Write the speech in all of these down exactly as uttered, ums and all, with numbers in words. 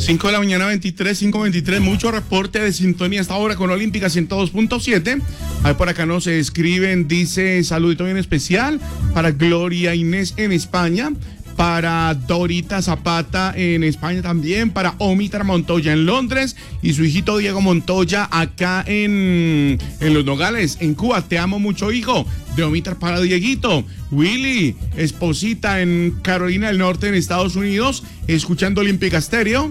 cinco de la mañana, veintitrés, cinco veintitrés, mucho reporte de sintonía hasta ahora con Olímpica ciento dos punto siete. Ahí por acá nos escriben, dice, saludito bien especial para Gloria Inés en España, para Dorita Zapata en España también, para Omitar Montoya en Londres y su hijito Diego Montoya acá en, en Los Nogales, en Cuba. Te amo mucho, hijo. De Omitar para Dieguito. Willy Esposita en Carolina del Norte en Estados Unidos, escuchando Olímpica Estéreo.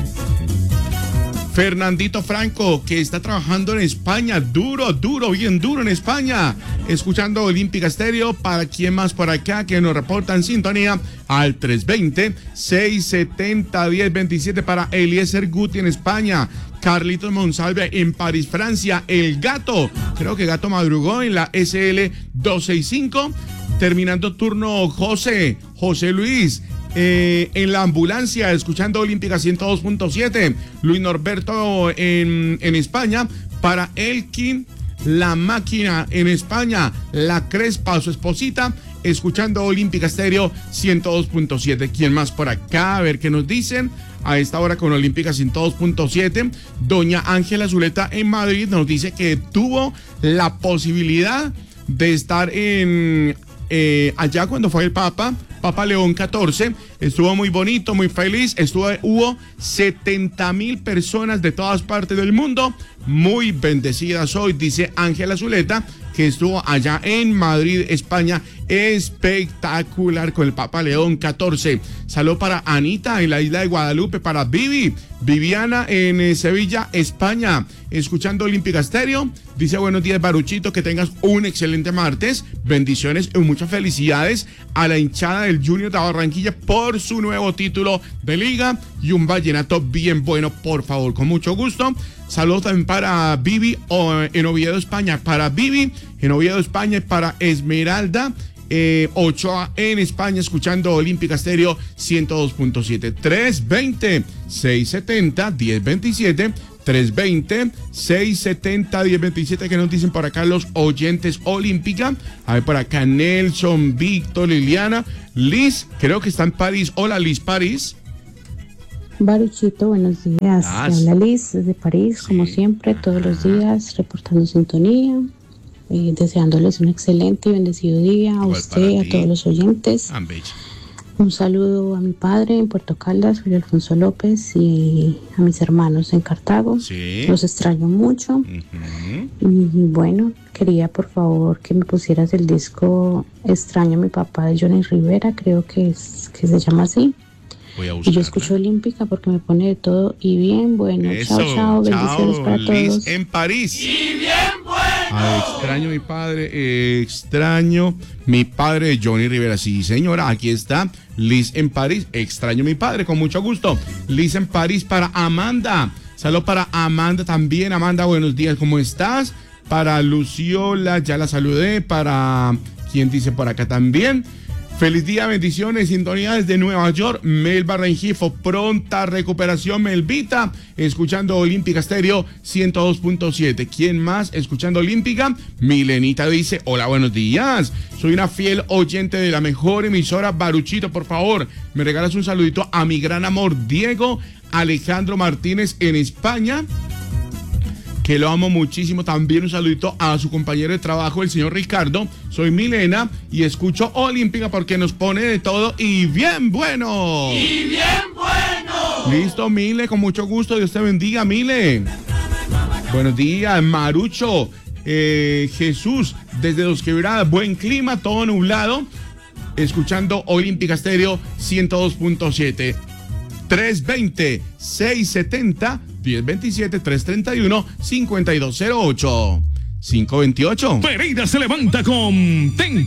Fernandito Franco, que está trabajando en España, duro, duro, bien duro en España, escuchando Olímpica Estéreo. ¿Para quién más por acá que nos reporta en sintonía? Al tres veinte, seiscientos setenta, diez veintisiete para Eliezer Guti en España. Carlitos Monsalve en París, Francia. El Gato, creo que Gato madrugó en la S L doscientos sesenta y cinco. Terminando turno José, José Luis. Eh, en la ambulancia, escuchando Olímpica ciento dos punto siete. Luis Norberto en, en España. Para Elkin, La Máquina en España. La Crespa, su esposita, escuchando Olímpica Estéreo ciento dos punto siete. ¿Quién más por acá? A ver qué nos dicen a esta hora con Olímpica ciento dos punto siete. Doña Ángela Zuleta en Madrid nos dice que tuvo la posibilidad de estar en eh, allá cuando fue el Papa. Papa León catorce, estuvo muy bonito, muy feliz, estuvo, hubo setenta mil personas de todas partes del mundo, muy bendecidas hoy, dice Ángela Zuleta, que estuvo allá en Madrid, España, espectacular con el Papa León catorce. Saludo para Anita en la isla de Guadalupe, para Vivi, Viviana en eh, Sevilla, España, escuchando Olímpica Estéreo. Dice, buenos días, Baruchito, que tengas un excelente martes, bendiciones y muchas felicidades a la hinchada del Junior de Barranquilla por su nuevo título de liga y un vallenato bien bueno, por favor, con mucho gusto. Saludos también para Vivi en Oviedo, España, para Vivi en Oviedo, España, para Esmeralda eh, Ochoa en España, escuchando Olímpica Estéreo ciento dos punto siete. tres veinte, seiscientos setenta, diez veintisiete. tres veinte, seiscientos setenta, diez veintisiete, que nos dicen por acá los oyentes Olímpica. A ver, por acá Nelson, Víctor, Liliana, Liz, creo que está en París. Hola, Liz, París. Baruchito, buenos días. Ah, Te habla Liz desde París, sí, como siempre, todos los días, reportando sintonía, eh, deseándoles un excelente y bendecido día a igual usted, a todos los oyentes. Ah, bella. Un saludo a mi padre en Puerto Caldas, Julio Alfonso López, y a mis hermanos en Cartago. Sí. Los extraño mucho. Uh-huh. Y bueno, quería por favor que me pusieras el disco Extraño a mi papá de Johnny Rivera, creo que, es, que se llama así. Voy a y yo escucho Olímpica porque me pone de todo y bien bueno. Eso, chao, chao, bendiciones para Liz todos. en París. Y bien bueno. Ah, extraño mi padre, eh, extraño mi padre de Johnny Rivera. Sí, señora, aquí está Liz en París. Extraño mi padre, con mucho gusto. Liz en París para Amanda. Saludos para Amanda también. Amanda, buenos días, ¿cómo estás? Para Luciola, ya la saludé. Para, ¿quién dice por acá también? Feliz día, bendiciones, sintonía desde Nueva York, Melba Rengifo, pronta recuperación, Melvita, escuchando Olímpica Estéreo ciento dos punto siete. ¿Quién más escuchando Olímpica? Milenita dice, hola, buenos días, soy una fiel oyente de la mejor emisora, Baruchito, por favor, me regalas un saludito a mi gran amor, Diego Alejandro Martínez en España, que lo amo muchísimo. También un saludito a su compañero de trabajo, el señor Ricardo. Soy Milena y escucho Olímpica porque nos pone de todo y bien bueno. Y bien bueno. Listo, Mile, con mucho gusto. Dios te bendiga, Mile. Buenos días, Marucho. Eh, Jesús, desde Dos Quebradas, buen clima, todo nublado. Escuchando Olímpica Estéreo ciento dos punto siete. tres veinte, seiscientos setenta, diez veintisiete, trescientos treinta y uno, cincuenta y dos cero ocho. cinco veintiocho. Pereira se levanta con Ten